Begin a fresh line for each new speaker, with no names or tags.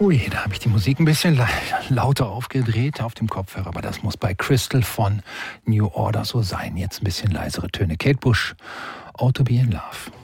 Ui, da habe ich die Musik ein bisschen lauter aufgedreht auf dem Kopfhörer, aber das muss bei Crystal von New Order so sein. Jetzt ein bisschen leisere Töne. Kate Bush, Ought to Be in Love.